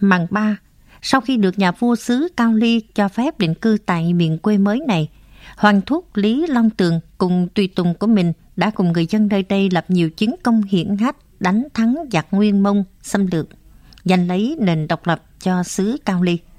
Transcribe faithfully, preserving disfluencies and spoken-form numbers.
Mằng ba, sau khi được nhà vua xứ Cao Ly cho phép định cư tại miền quê mới này, Hoàng thúc Lý Long Tường cùng tùy tùng của mình đã cùng người dân nơi đây lập nhiều chiến công hiển hách, đánh thắng giặc Nguyên Mông xâm lược, giành lấy nền độc lập cho xứ Cao Ly.